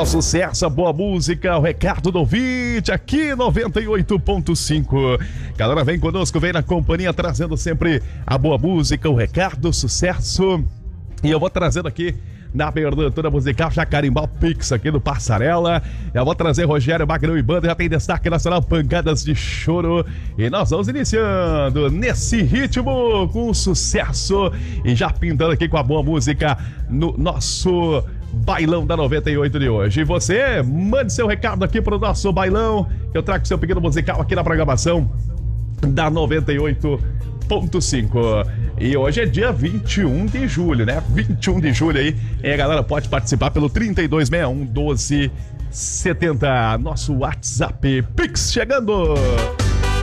O sucesso, a boa música, o recado do ouvinte aqui 98.5. Galera, vem conosco, vem na companhia, trazendo sempre a boa música, o recado, o sucesso. E eu vou trazendo aqui na abertura musical, já carimbau Pix aqui do Passarela. Eu vou trazer Rogério Magrão e Banda, já tem destaque nacional, Pancadas de Choro. E nós vamos iniciando nesse ritmo com sucesso e já pintando aqui com a boa música no nosso bailão da 98 de hoje. E você, mande seu recado aqui pro nosso bailão, que eu trago seu pedido musical aqui na programação da 98.5. E hoje é dia 21 de julho, né? 21 de julho aí. E a galera pode participar pelo 3261 1270. Nosso WhatsApp Pix chegando.